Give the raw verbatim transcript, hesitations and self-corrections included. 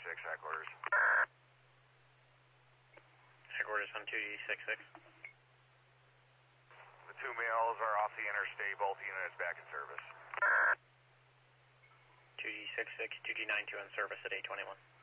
six, headquarters. Headquarters on two G six six. The two males are off the interstate, both units back in service. two G six six, two G nine two in service at eight twenty-one.